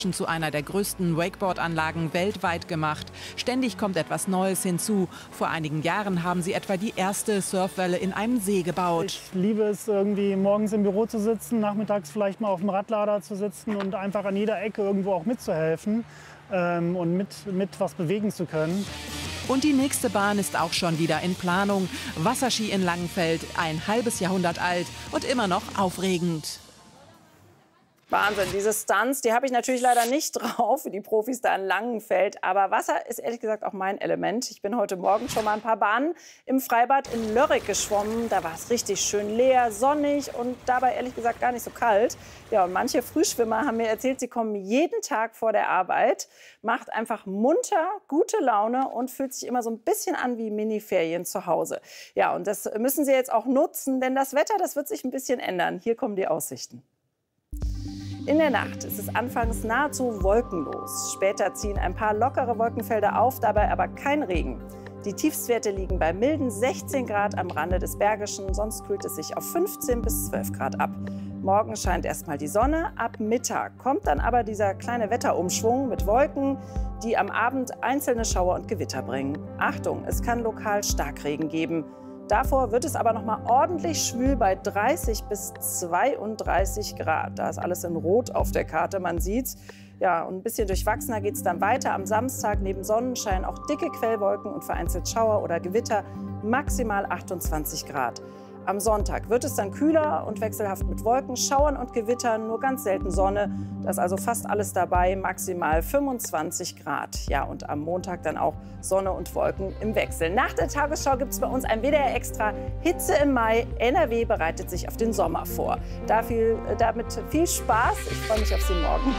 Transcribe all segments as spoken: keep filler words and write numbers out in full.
zu einer der größten Wakeboard-Anlagen weltweit gemacht. Ständig kommt etwas Neues hinzu. Vor einigen Jahren haben sie etwa die erste Surfwelle in einem See gebaut. Ich liebe es, irgendwie morgens im Büro zu sitzen, nachmittags vielleicht mal auf dem Radlader zu sitzen und einfach an jeder Ecke irgendwo auch mitzuhelfen ähm, und mit, mit was bewegen zu können. Und die nächste Bahn ist auch schon wieder in Planung. Wasserski in Langenfeld, ein halbes Jahrhundert alt und immer noch aufregend. Wahnsinn, diese Stunts, die habe ich natürlich leider nicht drauf, wie die Profis da in Langenfeld. Aber Wasser ist ehrlich gesagt auch mein Element. Ich bin heute Morgen schon mal ein paar Bahnen im Freibad in Lörrick geschwommen. Da war es richtig schön leer, sonnig und dabei ehrlich gesagt gar nicht so kalt. Ja, und manche Frühschwimmer haben mir erzählt, sie kommen jeden Tag vor der Arbeit, macht einfach munter, gute Laune und fühlt sich immer so ein bisschen an wie Mini-Ferien zu Hause. Ja, und das müssen sie jetzt auch nutzen, denn das Wetter, das wird sich ein bisschen ändern. Hier kommen die Aussichten. In der Nacht ist es anfangs nahezu wolkenlos. Später ziehen ein paar lockere Wolkenfelder auf, dabei aber kein Regen. Die Tiefstwerte liegen bei milden sechzehn Grad am Rande des Bergischen, sonst kühlt es sich auf fünfzehn bis zwölf Grad ab. Morgen scheint erstmal die Sonne, ab Mittag kommt dann aber dieser kleine Wetterumschwung mit Wolken, die am Abend einzelne Schauer und Gewitter bringen. Achtung, es kann lokal Starkregen geben. Davor wird es aber noch mal ordentlich schwül bei dreißig bis zweiunddreißig Grad. Da ist alles in Rot auf der Karte, man sieht's. Ja, und ein bisschen durchwachsener geht es dann weiter. Am Samstag neben Sonnenschein auch dicke Quellwolken und vereinzelt Schauer oder Gewitter, maximal achtundzwanzig Grad. Am Sonntag wird es dann kühler und wechselhaft mit Wolken, Schauern und Gewittern, nur ganz selten Sonne. Da ist also fast alles dabei, maximal fünfundzwanzig Grad. Ja, und am Montag dann auch Sonne und Wolken im Wechsel. Nach der Tagesschau gibt es bei uns ein W D R-Extra Hitze im Mai. N R W bereitet sich auf den Sommer vor. Da viel, damit viel Spaß. Ich freue mich auf Sie morgen.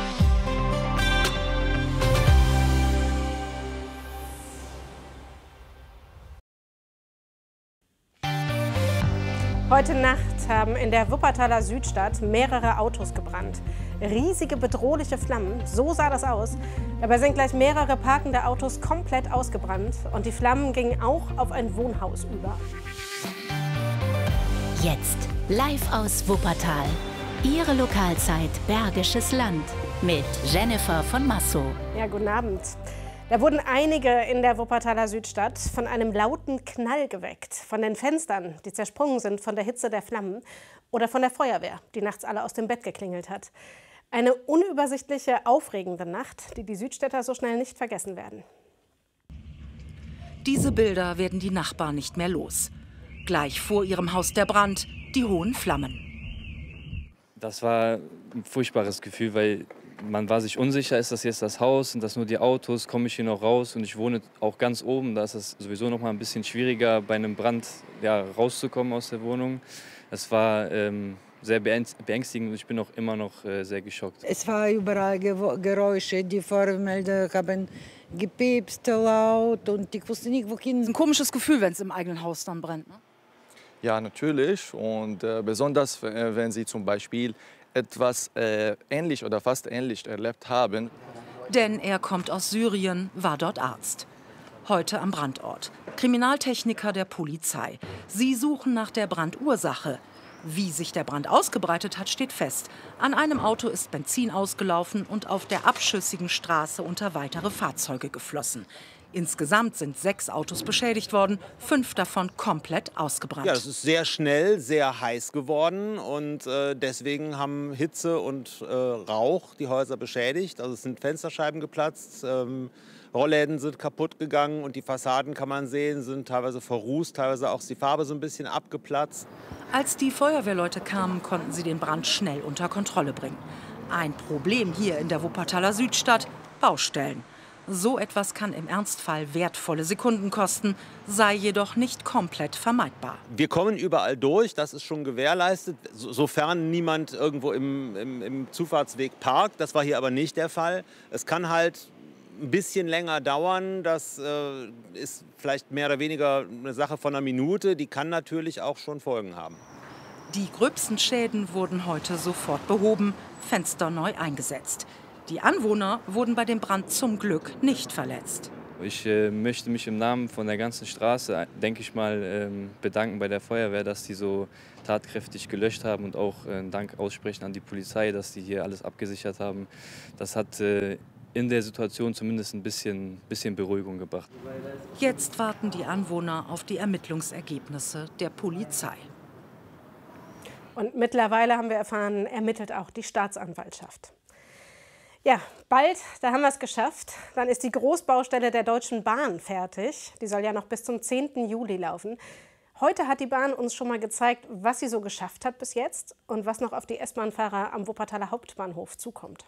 Heute Nacht haben in der Wuppertaler Südstadt mehrere Autos gebrannt. Riesige, bedrohliche Flammen, so sah das aus. Dabei sind gleich mehrere parkende Autos komplett ausgebrannt und die Flammen gingen auch auf ein Wohnhaus über. Jetzt live aus Wuppertal. Ihre Lokalzeit Bergisches Land mit Jennifer von Massow. Ja, guten Abend. Da wurden einige in der Wuppertaler Südstadt von einem lauten Knall geweckt. Von den Fenstern, die zersprungen sind von der Hitze der Flammen. Oder von der Feuerwehr, die nachts alle aus dem Bett geklingelt hat. Eine unübersichtliche, aufregende Nacht, die die Südstädter so schnell nicht vergessen werden. Diese Bilder werden die Nachbarn nicht mehr los. Gleich vor ihrem Haus der Brand, die hohen Flammen. Das war ein furchtbares Gefühl, weil man war sich unsicher, ist das jetzt das Haus, sind das nur die Autos, komme ich hier noch raus? Und ich wohne auch ganz oben, da ist es sowieso noch mal ein bisschen schwieriger, bei einem Brand ja, rauszukommen aus der Wohnung. Es war ähm, sehr beängstigend und ich bin auch immer noch äh, sehr geschockt. Es war überall Geräusche, die Feuerwehrmelder haben gepiepst laut und ich wusste nicht, wohin. Das ist ein komisches Gefühl, wenn es im eigenen Haus dann brennt, ne? Ja, natürlich. Und äh, besonders, äh, wenn Sie zum Beispiel etwas äh, ähnlich oder fast ähnlich erlebt haben. Denn er kommt aus Syrien, war dort Arzt. Heute am Brandort. Kriminaltechniker der Polizei. Sie suchen nach der Brandursache. Wie sich der Brand ausgebreitet hat, steht fest. An einem Auto ist Benzin ausgelaufen und auf der abschüssigen Straße unter weitere Fahrzeuge geflossen. Insgesamt sind sechs Autos beschädigt worden, fünf davon komplett ausgebrannt. Ja, es ist sehr schnell, sehr heiß geworden und äh, deswegen haben Hitze und äh, Rauch die Häuser beschädigt. Also es sind Fensterscheiben geplatzt, ähm, Rollläden sind kaputt gegangen und die Fassaden, kann man sehen, sind teilweise verrußt, teilweise auch die Farbe so ein bisschen abgeplatzt. Als die Feuerwehrleute kamen, konnten sie den Brand schnell unter Kontrolle bringen. Ein Problem hier in der Wuppertaler Südstadt: Baustellen. So etwas kann im Ernstfall wertvolle Sekunden kosten, sei jedoch nicht komplett vermeidbar. Wir kommen überall durch, das ist schon gewährleistet, sofern niemand irgendwo im, im, im Zufahrtsweg parkt. Das war hier aber nicht der Fall. Es kann halt ein bisschen länger dauern, das äh, ist vielleicht mehr oder weniger eine Sache von einer Minute, die kann natürlich auch schon Folgen haben. Die gröbsten Schäden wurden heute sofort behoben, Fenster neu eingesetzt. Die Anwohner wurden bei dem Brand zum Glück nicht verletzt. Ich äh, möchte mich im Namen von der ganzen Straße, denke ich mal, ähm, bedanken bei der Feuerwehr, dass die so tatkräftig gelöscht haben und auch äh, Dank aussprechen an die Polizei, dass die hier alles abgesichert haben. Das hat äh, in der Situation zumindest ein bisschen, bisschen Beruhigung gebracht. Jetzt warten die Anwohner auf die Ermittlungsergebnisse der Polizei. Und mittlerweile haben wir erfahren, ermittelt auch die Staatsanwaltschaft. Ja, bald, da haben wir es geschafft. Dann ist die Großbaustelle der Deutschen Bahn fertig. Die soll ja noch bis zum zehnten Juli laufen. Heute hat die Bahn uns schon mal gezeigt, was sie so geschafft hat bis jetzt und was noch auf die S-Bahn-Fahrer am Wuppertaler Hauptbahnhof zukommt.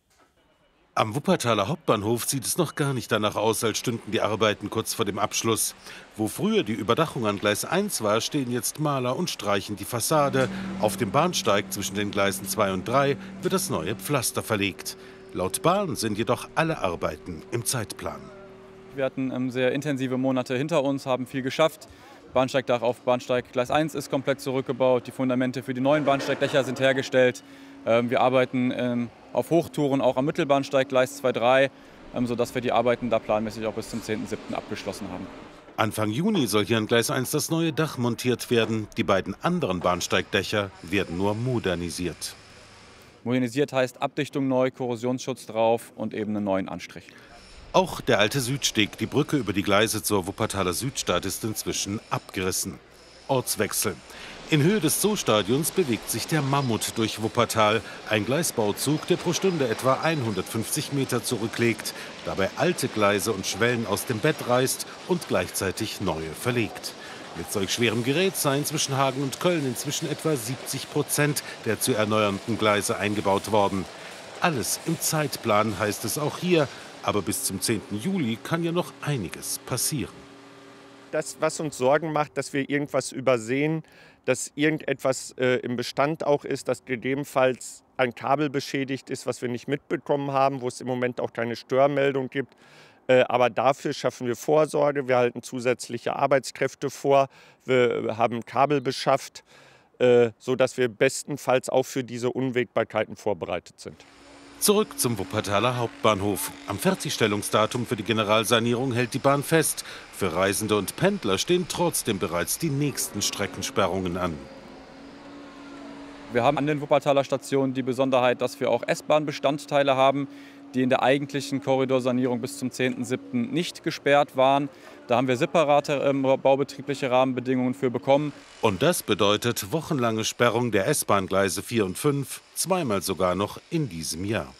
Am Wuppertaler Hauptbahnhof sieht es noch gar nicht danach aus, als stünden die Arbeiten kurz vor dem Abschluss. Wo früher die Überdachung an Gleis eins war, stehen jetzt Maler und streichen die Fassade. Auf dem Bahnsteig zwischen den Gleisen zwei und drei wird das neue Pflaster verlegt. Laut Bahn sind jedoch alle Arbeiten im Zeitplan. Wir hatten ähm, sehr intensive Monate hinter uns, haben viel geschafft. Bahnsteigdach auf Bahnsteig Gleis eins ist komplett zurückgebaut. Die Fundamente für die neuen Bahnsteigdächer sind hergestellt. Ähm, wir arbeiten ähm, auf Hochtouren auch am Mittelbahnsteig Gleis zwei drei, ähm, sodass wir die Arbeiten da planmäßig auch bis zum zehnten siebten abgeschlossen haben. Anfang Juni soll hier an Gleis eins das neue Dach montiert werden. Die beiden anderen Bahnsteigdächer werden nur modernisiert. Modernisiert heißt Abdichtung neu, Korrosionsschutz drauf und eben einen neuen Anstrich. Auch der alte Südsteg, die Brücke über die Gleise zur Wuppertaler Südstadt, ist inzwischen abgerissen. Ortswechsel. In Höhe des Zoostadions bewegt sich der Mammut durch Wuppertal. Ein Gleisbauzug, der pro Stunde etwa hundertfünfzig Meter zurücklegt, dabei alte Gleise und Schwellen aus dem Bett reißt und gleichzeitig neue verlegt. Mit solch schwerem Gerät seien zwischen Hagen und Köln inzwischen etwa siebzig Prozent der zu erneuernden Gleise eingebaut worden. Alles im Zeitplan heißt es auch hier, aber bis zum zehnten Juli kann ja noch einiges passieren. Das, was uns Sorgen macht, dass wir irgendwas übersehen, dass irgendetwas äh, im Bestand auch ist, dass gegebenenfalls ein Kabel beschädigt ist, was wir nicht mitbekommen haben, wo es im Moment auch keine Störmeldung gibt. Äh, aber dafür schaffen wir Vorsorge. Wir halten zusätzliche Arbeitskräfte vor. Wir haben Kabel beschafft, äh, sodass wir bestenfalls auch für diese Unwägbarkeiten vorbereitet sind. Zurück zum Wuppertaler Hauptbahnhof. Am Fertigstellungsdatum für die Generalsanierung hält die Bahn fest. Für Reisende und Pendler stehen trotzdem bereits die nächsten Streckensperrungen an. Wir haben an den Wuppertaler Stationen die Besonderheit, dass wir auch S-Bahn-Bestandteile haben, die in der eigentlichen Korridorsanierung bis zum zehnten siebten nicht gesperrt waren. Da haben wir separate äh, baubetriebliche Rahmenbedingungen für bekommen. Und das bedeutet wochenlange Sperrung der S-Bahn-Gleise vier und fünf, zweimal sogar noch in diesem Jahr.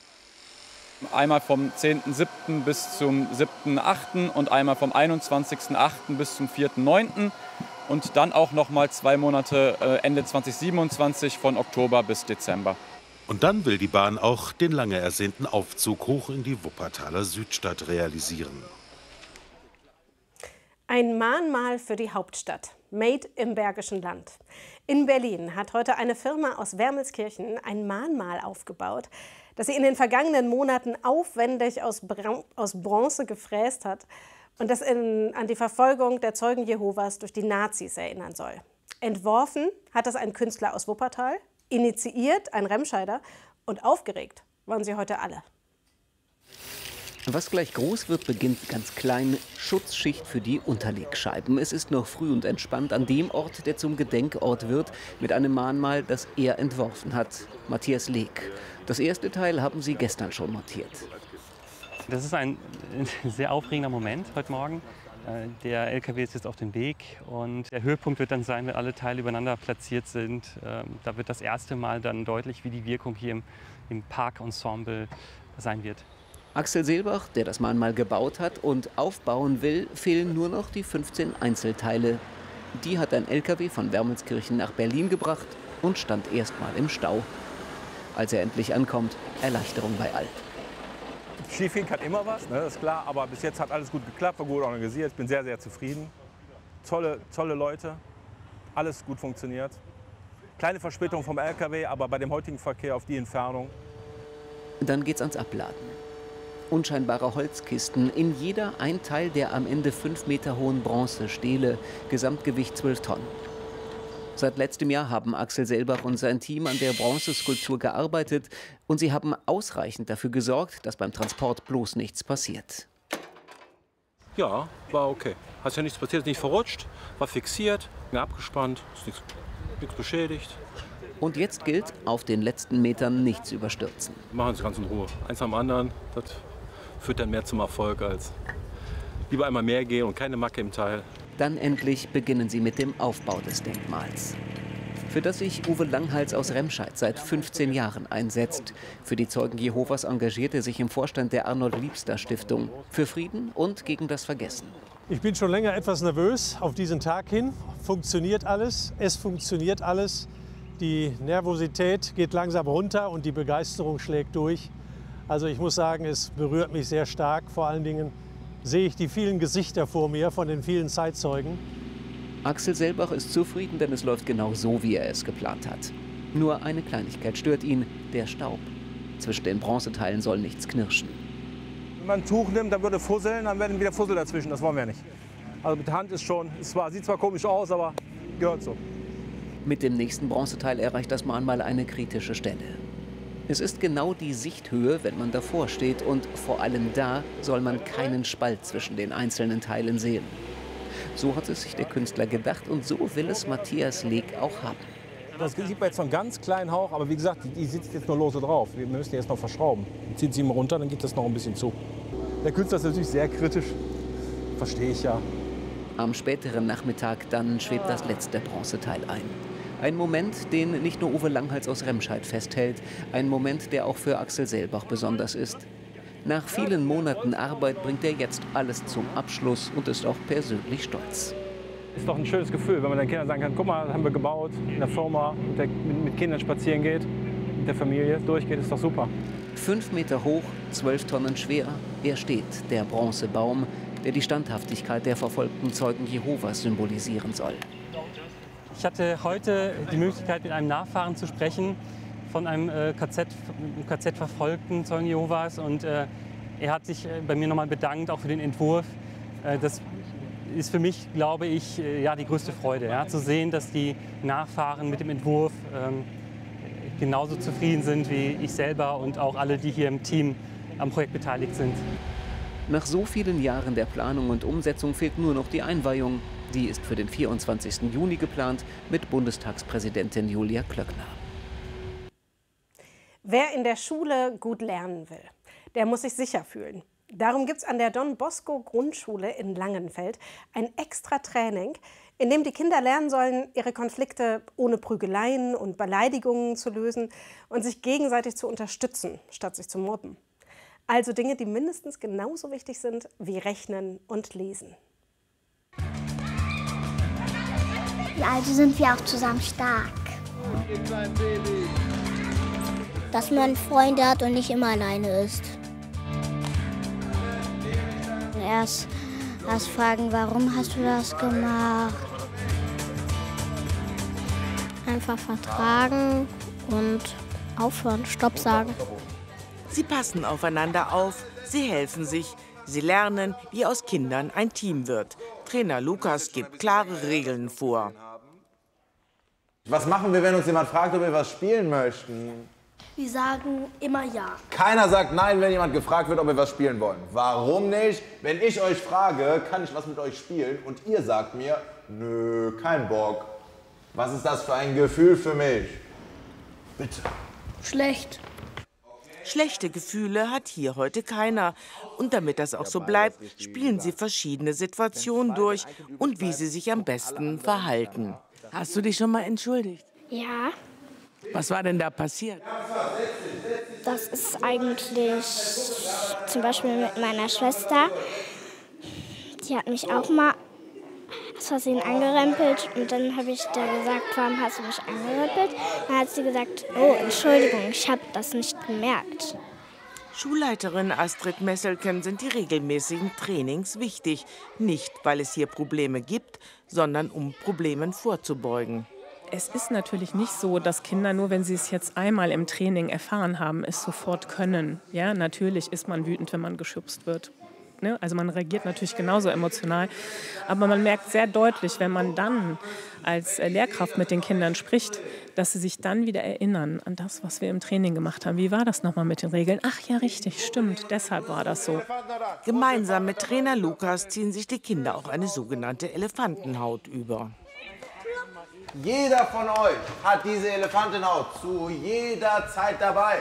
Einmal vom zehnten siebten bis zum siebten achten und einmal vom einundzwanzigsten achten bis zum vierten neunten und dann auch noch mal zwei Monate äh, Ende zweitausendsiebenundzwanzig von Oktober bis Dezember. Und dann will die Bahn auch den lange ersehnten Aufzug hoch in die Wuppertaler Südstadt realisieren. Ein Mahnmal für die Hauptstadt, made im Bergischen Land. In Berlin hat heute eine Firma aus Wermelskirchen ein Mahnmal aufgebaut, das sie in den vergangenen Monaten aufwendig aus, Bra aus Bronze gefräst hat und das in, an die Verfolgung der Zeugen Jehovas durch die Nazis erinnern soll. Entworfen hat das ein Künstler aus Wuppertal, initiiert ein Remscheider und aufgeregt waren sie heute alle. Was gleich groß wird, beginnt ganz klein. Schutzschicht für die Unterlegscheiben. Es ist noch früh und entspannt an dem Ort, der zum Gedenkort wird, mit einem Mahnmal, das er entworfen hat. Matthias Leek. Das erste Teil haben sie gestern schon montiert. Das ist ein sehr aufregender Moment heute Morgen. Der L K W ist jetzt auf dem Weg und der Höhepunkt wird dann sein, wenn alle Teile übereinander platziert sind. Da wird das erste Mal dann deutlich, wie die Wirkung hier im, im Parkensemble sein wird. Axel Seelbach, der das Mahnmal gebaut hat und aufbauen will, fehlen nur noch die fünfzehn Einzelteile. Die hat ein L K W von Wermelskirchen nach Berlin gebracht und stand erstmal im Stau. Als er endlich ankommt, Erleichterung bei allen. Schiefgehen kann immer was, ne, das ist klar, aber bis jetzt hat alles gut geklappt, war gut organisiert, ich bin sehr, sehr zufrieden. Tolle, tolle Leute, alles gut funktioniert. Kleine Verspätung vom L K W, aber bei dem heutigen Verkehr auf die Entfernung. Dann geht's ans Abladen. Unscheinbare Holzkisten, in jeder ein Teil der am Ende fünf Meter hohen Bronzestele, Gesamtgewicht zwölf Tonnen. Seit letztem Jahr haben Axel Seelbach und sein Team an der Bronzeskulptur gearbeitet und sie haben ausreichend dafür gesorgt, dass beim Transport bloß nichts passiert. Ja, war okay. Hat ja nichts passiert, ist nicht verrutscht, war fixiert, abgespannt, ist nichts, nichts beschädigt. Und jetzt gilt, auf den letzten Metern nichts überstürzen. Machen Sie ganz in Ruhe. Eins am anderen, das führt dann mehr zum Erfolg als lieber einmal mehr gehen und keine Macke im Teil. Dann endlich beginnen sie mit dem Aufbau des Denkmals, für das sich Uwe Langhals aus Remscheid seit fünfzehn Jahren einsetzt. Für die Zeugen Jehovas engagiert er sich im Vorstand der Arnold-Liebster-Stiftung für Frieden und gegen das Vergessen. Ich bin schon länger etwas nervös auf diesen Tag hin. Funktioniert alles? Es funktioniert alles. Die Nervosität geht langsam runter und die Begeisterung schlägt durch. Also ich muss sagen, es berührt mich sehr stark. Vor allen Dingen sehe ich die vielen Gesichter vor mir von den vielen Zeitzeugen. Axel Selbach ist zufrieden, denn es läuft genau so, wie er es geplant hat. Nur eine Kleinigkeit stört ihn, der Staub. Zwischen den Bronzeteilen soll nichts knirschen. Wenn man ein Tuch nimmt, dann würde fusseln, dann werden wieder Fussel dazwischen. Das wollen wir nicht. Also mit der Hand ist schon, es zwar, sieht zwar komisch aus, aber gehört so. Mit dem nächsten Bronzeteil erreicht das Mahnmal eine kritische Stelle. Es ist genau die Sichthöhe, wenn man davor steht, und vor allem da soll man keinen Spalt zwischen den einzelnen Teilen sehen. So hat es sich der Künstler gedacht und so will es Matthias Leg auch haben. Das sieht man jetzt noch einen ganz kleinen Hauch, aber wie gesagt, die, die sitzt jetzt nur lose drauf. Wir müssen die jetzt noch verschrauben. Zieht sie mal runter, dann geht das noch ein bisschen zu. Der Künstler ist natürlich sehr kritisch, verstehe ich ja. Am späteren Nachmittag dann schwebt das letzte Bronzeteil ein. Ein Moment, den nicht nur Uwe Langhals aus Remscheid festhält, ein Moment, der auch für Axel Selbach besonders ist. Nach vielen Monaten Arbeit bringt er jetzt alles zum Abschluss und ist auch persönlich stolz. Es ist doch ein schönes Gefühl, wenn man den Kindern sagen kann, guck mal, das haben wir gebaut, in der Firma, mit, der, mit, mit Kindern spazieren geht, mit der Familie durchgeht, ist doch super. Fünf Meter hoch, zwölf Tonnen schwer, er steht, der Bronzebaum, der die Standhaftigkeit der verfolgten Zeugen Jehovas symbolisieren soll. Ich hatte heute die Möglichkeit, mit einem Nachfahren zu sprechen von einem äh, K Z, K Z-verfolgten Zeugen Jehovas. Und äh, er hat sich äh, bei mir nochmal bedankt, auch für den Entwurf. Äh, das ist für mich, glaube ich, äh, ja, die größte Freude, ja, zu sehen, dass die Nachfahren mit dem Entwurf ähm, genauso zufrieden sind wie ich selber und auch alle, die hier im Team am Projekt beteiligt sind. Nach so vielen Jahren der Planung und Umsetzung fehlt nur noch die Einweihung. Die ist für den vierundzwanzigsten Juni geplant mit Bundestagspräsidentin Julia Klöckner. Wer in der Schule gut lernen will, der muss sich sicher fühlen. Darum gibt es an der Don Bosco Grundschule in Langenfeld ein extra Training, in dem die Kinder lernen sollen, ihre Konflikte ohne Prügeleien und Beleidigungen zu lösen und sich gegenseitig zu unterstützen, statt sich zu mobben. Also Dinge, die mindestens genauso wichtig sind wie Rechnen und Lesen. Also sind wir auch zusammen stark. Dass man Freunde hat und nicht immer alleine ist. Erst, erst fragen, warum hast du das gemacht? Einfach vertragen und aufhören, Stopp sagen. Sie passen aufeinander auf, sie helfen sich, sie lernen, wie aus Kindern ein Team wird. Trainer Lukas gibt klare Regeln vor. Was machen wir, wenn uns jemand fragt, ob wir was spielen möchten? Wir sagen immer ja. Keiner sagt nein, wenn jemand gefragt wird, ob wir was spielen wollen. Warum nicht? Wenn ich euch frage, kann ich was mit euch spielen und ihr sagt mir, nö, kein Bock. Was ist das für ein Gefühl für mich? Bitte. Schlecht. Schlechte Gefühle hat hier heute keiner. Und damit das auch so bleibt, spielen sie verschiedene Situationen durch und wie sie sich am besten verhalten. Hast du dich schon mal entschuldigt? Ja. Was war denn da passiert? Das ist eigentlich zum Beispiel mit meiner Schwester. Die hat mich auch mal aus Versehen angerempelt. Und dann habe ich der gesagt, warum hast du mich angerempelt? Dann hat sie gesagt, oh, Entschuldigung, ich habe das nicht gemerkt. Schulleiterin Astrid Messelken sind die regelmäßigen Trainings wichtig. Nicht, weil es hier Probleme gibt, sondern um Problemen vorzubeugen. Es ist natürlich nicht so, dass Kinder nur, wenn sie es jetzt einmal im Training erfahren haben, es sofort können. Ja, natürlich ist man wütend, wenn man geschubst wird. ne? Also man reagiert natürlich genauso emotional. Aber man merkt sehr deutlich, wenn man dann als Lehrkraft mit den Kindern spricht, dass sie sich dann wieder erinnern an das, was wir im Training gemacht haben. Wie war das nochmal mit den Regeln? Ach ja, richtig, stimmt, deshalb war das so. Gemeinsam mit Trainer Lukas ziehen sich die Kinder auch eine sogenannte Elefantenhaut über. Jeder von euch hat diese Elefantenhaut zu jeder Zeit dabei.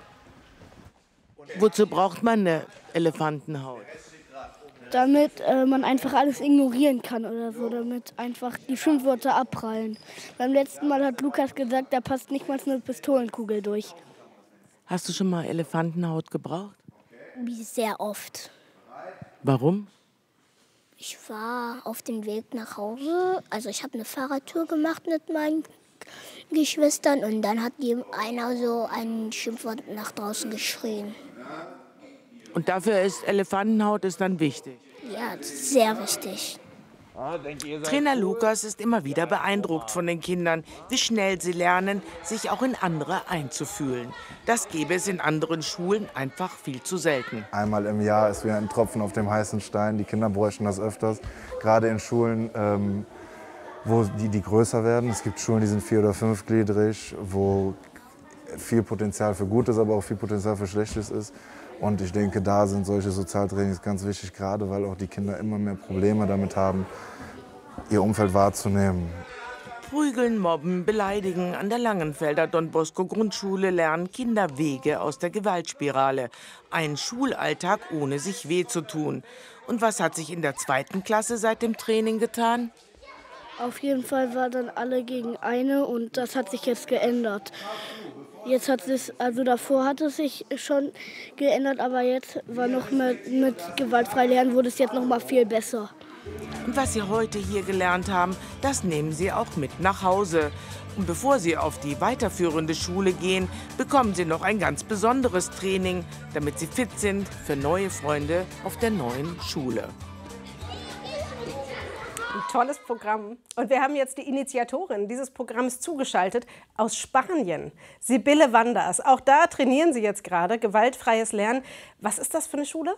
Wozu braucht man eine Elefantenhaut? Damit äh, man einfach alles ignorieren kann oder so, damit einfach die Schimpfwörter abprallen. Beim letzten Mal hat Lukas gesagt, da passt nicht mal eine Pistolenkugel durch. Hast du schon mal Elefantenhaut gebraucht? Wie sehr oft. Warum? Ich war auf dem Weg nach Hause, also ich habe eine Fahrradtour gemacht mit meinen Geschwistern und dann hat einer so ein Schimpfwort nach draußen geschrien. Und dafür ist Elefantenhaut ist dann wichtig? Ja, sehr wichtig. Trainer Lukas ist immer wieder beeindruckt von den Kindern, wie schnell sie lernen, sich auch in andere einzufühlen. Das gäbe es in anderen Schulen einfach viel zu selten. Einmal im Jahr ist wie ein Tropfen auf dem heißen Stein. Die Kinder bräuchten das öfters, gerade in Schulen, ähm, wo die, die größer werden. Es gibt Schulen, die sind vier- oder fünfgliedrig, wo viel Potenzial für Gutes, aber auch viel Potenzial für Schlechtes ist. Und ich denke, da sind solche Sozialtrainings ganz wichtig, gerade weil auch die Kinder immer mehr Probleme damit haben, ihr Umfeld wahrzunehmen. Prügeln, mobben, beleidigen. An der Langenfelder Don Bosco Grundschule lernen Kinder Wege aus der Gewaltspirale. Ein Schulalltag, ohne sich weh zu tun. Und was hat sich in der zweiten Klasse seit dem Training getan? Auf jeden Fall war dann alle gegen eine und das hat sich jetzt geändert. Jetzt hat es, also davor hat es sich schon geändert, aber jetzt war noch mit, mit gewaltfrei lernen wurde es jetzt noch mal viel besser. Und was Sie heute hier gelernt haben, das nehmen Sie auch mit nach Hause. Und bevor Sie auf die weiterführende Schule gehen, bekommen Sie noch ein ganz besonderes Training, damit Sie fit sind für neue Freunde auf der neuen Schule. Ein tolles Programm. Und wir haben jetzt die Initiatorin dieses Programms zugeschaltet aus Spanien, Sibylle Wanders. Auch da trainieren Sie jetzt gerade gewaltfreies Lernen. Was ist das für eine Schule?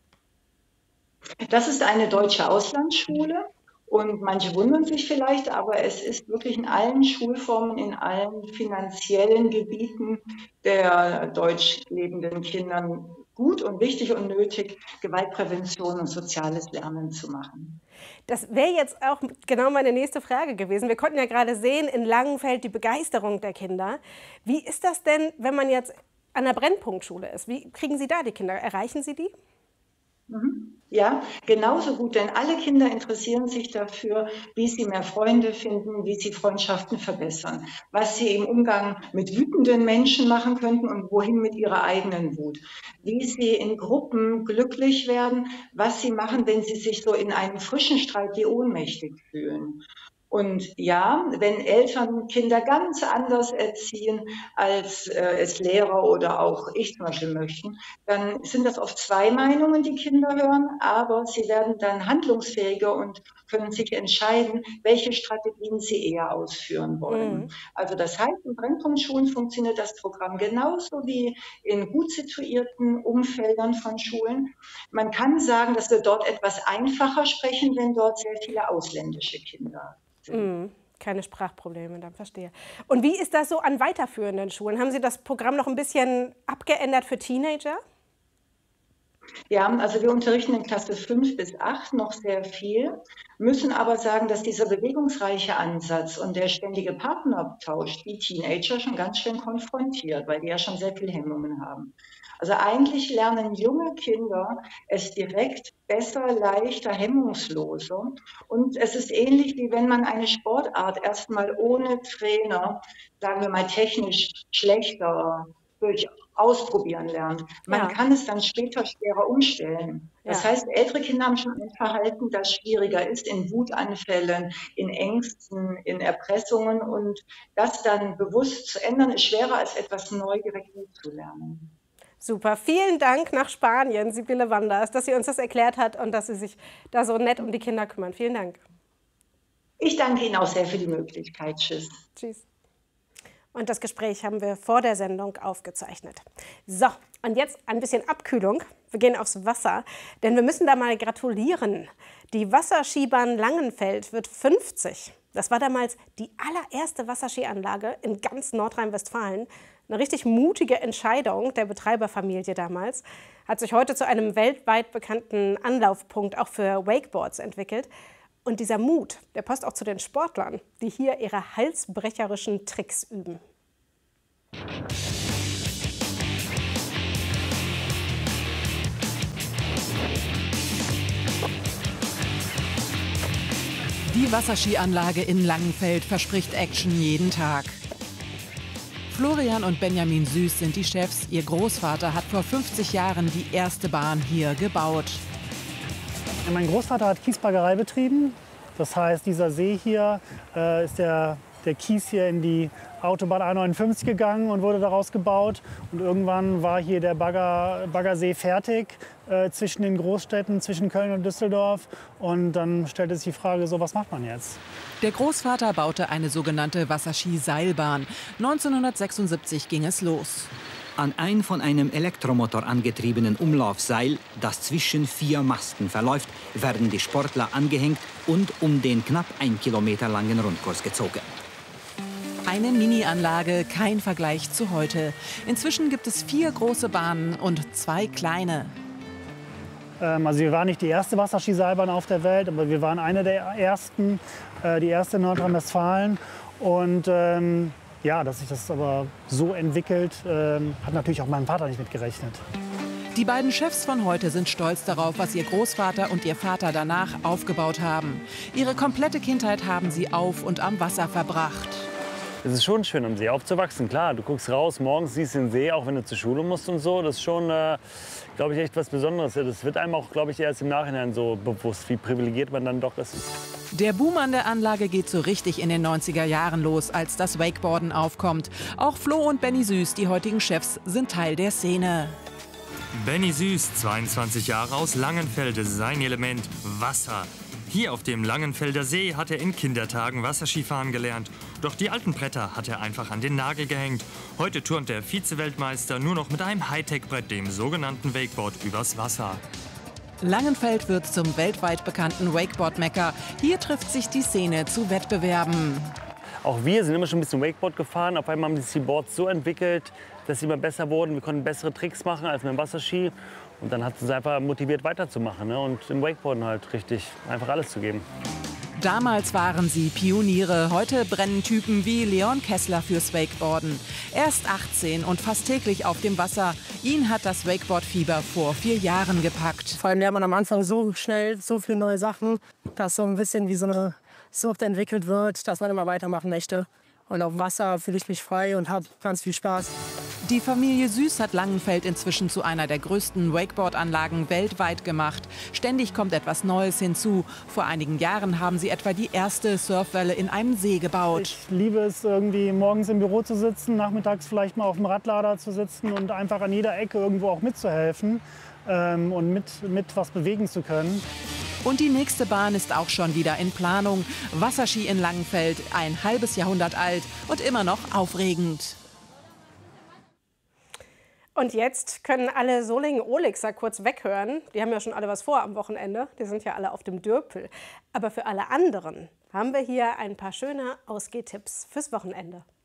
Das ist eine deutsche Auslandsschule. Und manche wundern sich vielleicht, aber es ist wirklich in allen Schulformen, in allen finanziellen Gebieten der deutsch lebenden Kindern gut und wichtig und nötig, Gewaltprävention und soziales Lernen zu machen. Das wäre jetzt auch genau meine nächste Frage gewesen. Wir konnten ja gerade sehen, in Langenfeld die Begeisterung der Kinder. Wie ist das denn, wenn man jetzt an der Brennpunktschule ist? Wie kriegen Sie da die Kinder? Erreichen Sie die? Ja, genauso gut, denn alle Kinder interessieren sich dafür, wie sie mehr Freunde finden, wie sie Freundschaften verbessern, was sie im Umgang mit wütenden Menschen machen könnten und wohin mit ihrer eigenen Wut, wie sie in Gruppen glücklich werden, was sie machen, wenn sie sich so in einem frischen Streit wie ohnmächtig fühlen. Und ja, wenn Eltern Kinder ganz anders erziehen, als äh, es Lehrer oder auch ich zum Beispiel möchten, dann sind das oft zwei Meinungen, die Kinder hören, aber sie werden dann handlungsfähiger und können sich entscheiden, welche Strategien sie eher ausführen wollen. Mhm. Also das heißt, in Brennpunktschulen funktioniert das Programm genauso wie in gut situierten Umfeldern von Schulen. Man kann sagen, dass wir dort etwas einfacher sprechen, wenn dort sehr viele ausländische Kinder Mm, keine Sprachprobleme, dann verstehe. Und wie ist das so an weiterführenden Schulen? Haben Sie das Programm noch ein bisschen abgeändert für Teenager? Ja, also wir unterrichten in Klasse fünf bis acht noch sehr viel, müssen aber sagen, dass dieser bewegungsreiche Ansatz und der ständige Partnertausch die Teenager schon ganz schön konfrontiert, weil die ja schon sehr viel Hemmungen haben. Also eigentlich lernen junge Kinder es direkt besser, leichter, hemmungsloser. Und es ist ähnlich, wie wenn man eine Sportart erstmal ohne Trainer, sagen wir mal technisch schlechter, durch Ausprobieren lernt. Man ja. kann es dann später schwerer umstellen. Das ja. heißt, ältere Kinder haben schon ein Verhalten, das schwieriger ist in Wutanfällen, in Ängsten, in Erpressungen. Und das dann bewusst zu ändern, ist schwerer, als etwas neu direkt zu lernen. Super, vielen Dank nach Spanien, Sibylle Wanders, dass sie uns das erklärt hat und dass Sie sich da so nett um die Kinder kümmern. Vielen Dank. Ich danke Ihnen auch sehr für die Möglichkeit. Tschüss. Tschüss. Und das Gespräch haben wir vor der Sendung aufgezeichnet. So, und jetzt ein bisschen Abkühlung. Wir gehen aufs Wasser, denn wir müssen da mal gratulieren. Die Wasserskibahn Langenfeld wird fünfzig. Das war damals die allererste Wasserskianlage in ganz Nordrhein-Westfalen. Eine richtig mutige Entscheidung der Betreiberfamilie damals. Hat sich heute zu einem weltweit bekannten Anlaufpunkt auch für Wakeboards entwickelt. Und dieser Mut, der passt auch zu den Sportlern, die hier ihre halsbrecherischen Tricks üben. Die Wasserskianlage in Langenfeld verspricht Action jeden Tag. Florian und Benjamin Süß sind die Chefs. Ihr Großvater hat vor fünfzig Jahren die erste Bahn hier gebaut. Mein Großvater hat Kiesbaggerei betrieben. Das heißt, dieser See hier äh, ist der, der Kies hier in die Autobahn A neunundfünfzig gegangen und wurde daraus gebaut. Und irgendwann war hier der Bagger, Baggersee fertig äh, zwischen den Großstädten, zwischen Köln und Düsseldorf. Und dann stellte sich die Frage, so, was macht man jetzt? Der Großvater baute eine sogenannte Wasserski-Seilbahn. neunzehnhundertsechsundsiebzig ging es los. An ein von einem Elektromotor angetriebenen Umlaufseil, das zwischen vier Masten verläuft, werden die Sportler angehängt und um den knapp ein Kilometer langen Rundkurs gezogen. Eine Mini-Anlage, kein Vergleich zu heute. Inzwischen gibt es vier große Bahnen und zwei kleine. Ähm, also wir waren nicht die erste Wasserskiseilbahn auf der Welt, aber wir waren eine der ersten, äh, die erste in Nordrhein-Westfalen. Und ähm, ja, dass sich das aber so entwickelt, ähm, hat natürlich auch mein Vater nicht mitgerechnet. Die beiden Chefs von heute sind stolz darauf, was ihr Großvater und ihr Vater danach aufgebaut haben. Ihre komplette Kindheit haben sie auf und am Wasser verbracht. Es ist schon schön, am See aufzuwachsen. Klar, du guckst raus, morgens siehst den See, auch wenn du zur Schule musst und so. Das ist schon, äh, glaube ich, echt was Besonderes. Das wird einem auch, glaube ich, erst im Nachhinein so bewusst, wie privilegiert man dann doch ist. Der Boom an der Anlage geht so richtig in den neunziger Jahren los, als das Wakeboarden aufkommt. Auch Flo und Benny Süß, die heutigen Chefs, sind Teil der Szene. Benny Süß, zweiundzwanzig Jahre aus Langenfeld, sein Element Wasser. Hier auf dem Langenfelder See hat er in Kindertagen Wasserskifahren gelernt. Doch die alten Bretter hat er einfach an den Nagel gehängt. Heute turnt der Vize-Weltmeister nur noch mit einem Hightech-Brett, dem sogenannten Wakeboard, übers Wasser. Langenfeld wird zum weltweit bekannten Wakeboard-Mekka. Hier trifft sich die Szene zu Wettbewerben. Auch wir sind immer schon ein bisschen Wakeboard gefahren. Auf einmal haben sich die Boards so entwickelt, dass sie immer besser wurden. Wir konnten bessere Tricks machen als mit dem Wasserski. Und dann hat es uns einfach motiviert, weiterzumachen, ne? Und im Wakeboarden halt richtig einfach alles zu geben. Damals waren sie Pioniere. Heute brennen Typen wie Leon Kessler fürs Wakeboarden. Er ist achtzehn und fast täglich auf dem Wasser. Ihn hat das Wakeboard-Fieber vor vier Jahren gepackt. Vor allem lernt man am Anfang so schnell so viele neue Sachen, dass so ein bisschen wie so eine Sucht entwickelt wird, dass man immer weitermachen möchte. Und auf dem Wasser fühle ich mich frei und habe ganz viel Spaß. Die Familie Süß hat Langenfeld inzwischen zu einer der größten Wakeboard-Anlagen weltweit gemacht. Ständig kommt etwas Neues hinzu. Vor einigen Jahren haben sie etwa die erste Surfwelle in einem See gebaut. Ich liebe es, irgendwie morgens im Büro zu sitzen, nachmittags vielleicht mal auf dem Radlader zu sitzen und einfach an jeder Ecke irgendwo auch mitzuhelfen ähm, und mit, mit was bewegen zu können. Und die nächste Bahn ist auch schon wieder in Planung. Wasserski in Langenfeld, ein halbes Jahrhundert alt und immer noch aufregend. Und jetzt können alle Solingen-Olixer kurz weghören. Die haben ja schon alle was vor am Wochenende. Die sind ja alle auf dem Dürpel. Aber für alle anderen haben wir hier ein paar schöne Ausgehtipps fürs Wochenende.